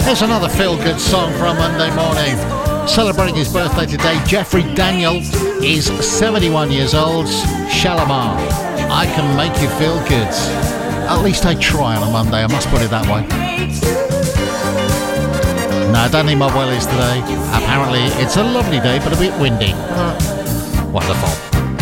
Here's another feel-good song for a Monday morning. Celebrating his birthday today, Jeffrey Daniel is 71 years old. Shalimar, I can make you feel good. At least I try on a Monday, I must put it that way. No, I don't need my wellies today. Apparently, it's a lovely day, but a bit windy. Wonderful.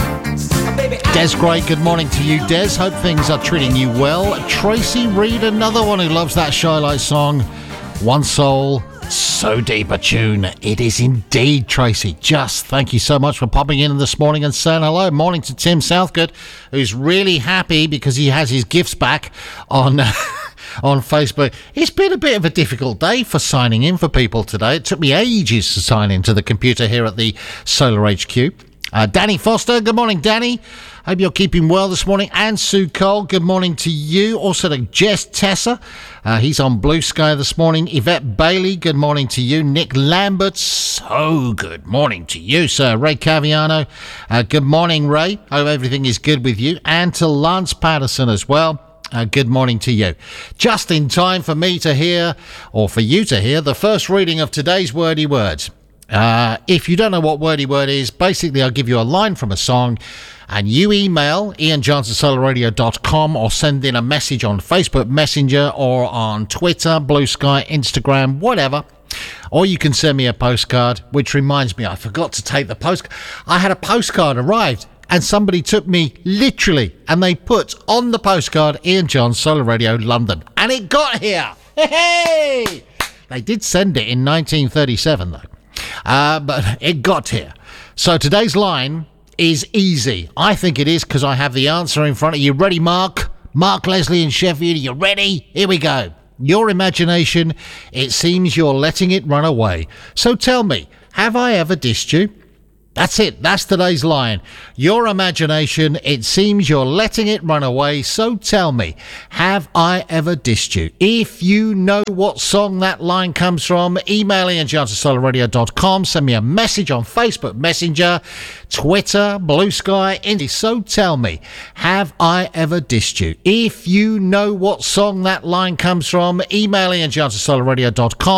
Des Gray, good morning to you, Des. Hope things are treating you well. Tracy Reed, another one who loves that Shylight song. One Soul, so deep a tune. It is indeed, Tracy. Just thank you so much for popping in this morning and saying hello. Morning to Tim Southgood, who's really happy because he has his gifts back on on Facebook. It's been a bit of a difficult day for signing in for people today. It took me ages to sign into the computer here at the Solar HQ. Danny Foster, good morning, Danny. Hope you're keeping well this morning. And Sue Cole, good morning to you. Also to Jess Tessa, he's on Blue Sky this morning. Yvette Bailey, good morning to you. Nick Lambert, so good morning to you, sir. Ray Caviano, good morning, Ray. Hope everything is good with you. And to Lance Patterson as well. Good morning to you. Just in time for me to hear, or for you to hear, the first reading of today's Wordy Words. If you don't know what Wordy Word is, basically I'll give you a line from a song and you email ianjohnsonsolarradio.com or send in a message on Facebook Messenger or on Twitter, Blue Sky, Instagram, whatever. Or you can send me a postcard, which reminds me, I forgot to take the postcard. I had a postcard arrived and somebody took me literally and they put on the postcard Ian Johns Solar Radio London. And it got here. Hey! They did send it in 1937 though. But it got here. So today's line is easy. I think it is because I have the answer in front of you. Ready, Mark? Mark Leslie in Sheffield, are you ready? Here we go. Your imagination, it seems you're letting it run away. So tell me, have I ever dissed you? That's it. That's today's line. Your imagination, it seems you're letting it run away. So tell me, have I ever dissed you? If you know what song that line comes from, email ianjohnsonsolarradio.com. Send me a message on Facebook Messenger, Twitter, Blue Sky, Indie. So tell me, have I ever dissed you? If you know what song that line comes from, email ianjohnsonsolarradio.com.